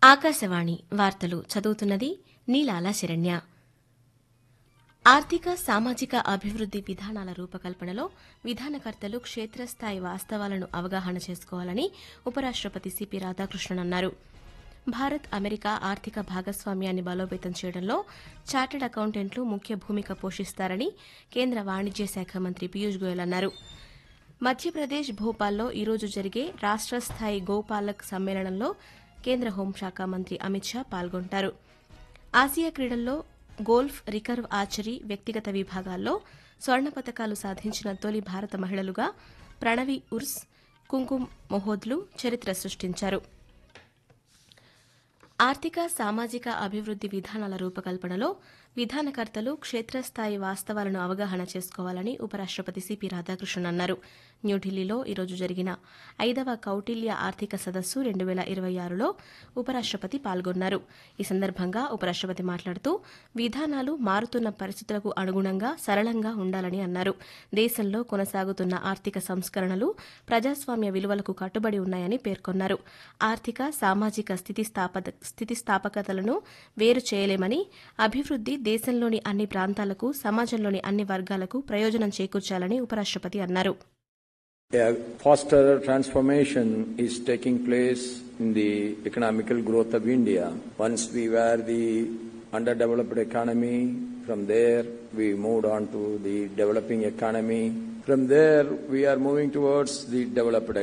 ఆకాశవాణి వార్తలు చదువుతున్నది నీలాల శరణ్య. ఆర్థిక సామాజిక అభివృద్ది విధానాల రూపకల్పనలో విధానకర్తలు క్షేత్రస్థాయి వాస్తవాలను అవగాహన చేసుకోవాలని ఉపరాష్టపతి సిపి రాధాకృష్ణన్ అన్నారు. భారత్ అమెరికా ఆర్థిక భాగస్వామ్యాన్ని బలోపేతం చేయడంలో చార్టర్డ్ అకౌంటెంట్లు ముఖ్య భూమిక పోషిస్తారని కేంద్ర వాణిజ్య శాఖ మంత్రి పీయూష్ గోయల్ అన్నారు. మధ్యప్రదేశ్ భోపాల్లో ఈరోజు జరిగే రాష్ట స్థాయి గోపాలక్ సమ్మేళనంలో కేంద్ర హోంశాఖ మంత్రి అమిత్ షా పాల్గొంటారు. ఆసియా క్రీడల్లో గోల్ఫ్, రికర్వ్ ఆర్చరీ వ్యక్తిగత విభాగాల్లో స్వర్ణ పతకాలు సాధించిన తొలి భారత మహిళలుగా ప్రణవి ఉర్స్, కుంకుమ్ మొహోద్లు చరిత్ర సృష్టించారు. ఆర్థిక సామాజిక అభివృద్ది విధానాల రూపకల్పనలో విధానకర్తలు క్షేత్రస్థాయి వాస్తవాలను అవగాహన చేసుకోవాలని ఉపరాష్టపతి సిపి రాధాకృష్ణన్ అన్నారు. న్యూఢిల్లీలో ఈరోజు జరిగిన 5వ కౌటిల్య ఆర్థిక సదస్సు 2026లో ఉపరాష్టపతి పాల్గొన్నారు. ఈ సందర్భంగా ఉపరాష్టపతి మాట్లాడుతూ విధానాలు మారుతున్న పరిస్థితులకు అనుగుణంగా సరళంగా ఉండాలని అన్నారు. దేశంలో కొనసాగుతున్న ఆర్థిక సంస్కరణలు ప్రజాస్వామ్య విలువలకు కట్టుబడి ఉన్నాయని పేర్కొన్నారు. ఆర్థిక సామాజిక స్థితిస్థాపకతలను వేరు చేయలేమని, అభివృద్ది దేశంలోని అన్ని ప్రాంతాలకు, సమాజంలోని అన్ని వర్గాలకు ప్రయోజనం చేకూర్చాలని ఉపరాష్టపతి అన్నారు. A faster transformation is taking place in the economical growth of India. Once we were the underdeveloped economy, from there we moved on to the developing economy. From there we are moving towards the developed